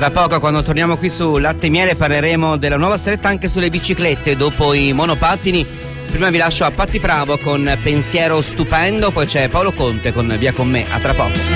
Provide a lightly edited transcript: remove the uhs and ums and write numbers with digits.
Tra poco, quando torniamo qui su Latte e Miele, parleremo della nuova stretta anche sulle biciclette dopo i monopattini. Prima vi lascio a Patti Bravo con Pensiero Stupendo, poi c'è Paolo Conte con Via con me. A tra poco.